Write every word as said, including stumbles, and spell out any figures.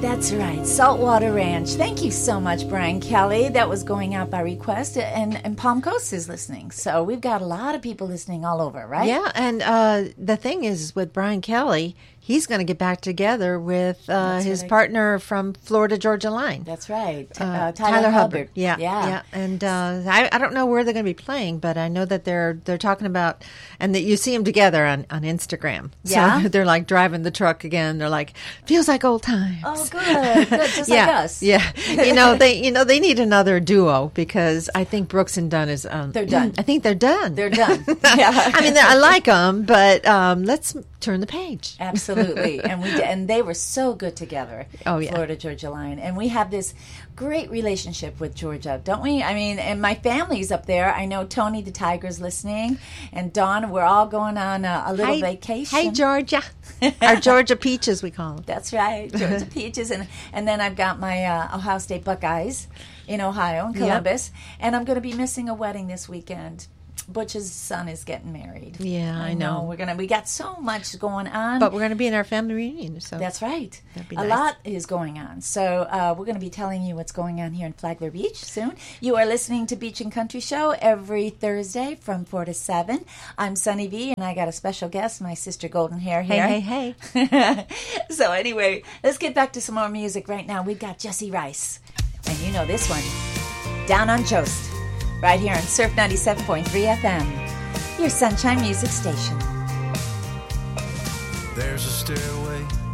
That's right, Saltwater Ranch. Thank you so much, Brian Kelly. That was going out by request, and, and Palm Coast is listening. So we've got a lot of people listening all over, right? Yeah, and uh, the thing is with Brian Kelly, he's going to get back together with uh, his right. partner from Florida Georgia Line. That's right, T- Uh, uh, Tyler, Tyler Hubbard. Hubbard. Yeah, yeah. yeah. And uh, I, I don't know where they're going to be playing, but I know that they're they're talking about, and that you see them together on, on Instagram. Yeah? So they're like driving the truck again. They're like, feels like old times. Oh, good, good, just yeah, like us. Yeah, you know they you know they need another duo because I think Brooks and Dunn is um, They're done. I think they're done. They're done. Yeah. I mean, I like them, but um, let's turn the page. Absolutely, and we and they were so good together. Oh, yeah. Florida Georgia Line, and we have this great relationship with Georgia, don't we? I mean, and my family's up there. I know Tony the Tiger's listening, and Dawn. We're all going on a, a little Hey- vacation. Hey, Georgia, our Georgia peaches, we call them. That's right, Georgia Peaches, and and then I've got my uh, Ohio State Buckeyes in Ohio, in Yep. Columbus, and I'm going to be missing a wedding this weekend. Butch's son is getting married. Yeah, I know. We're gonna. We got so much going on. But we're going to be in our family reunion, so That's right. That'd be a nice. lot is going on. So uh, we're going to be telling you what's going on here in Flagler Beach soon. You are listening to Beach and Country Show every Thursday from four to seven. I'm Sunny V, and I got a special guest, my sister Golden Hair hey, here. hey, hey. So anyway, let's get back to some more music right now. We've got Jesse Rice. And you know this one, Down on Jost, right here on Surf ninety-seven point three F M, your Sunshine Music Station. There's a stairway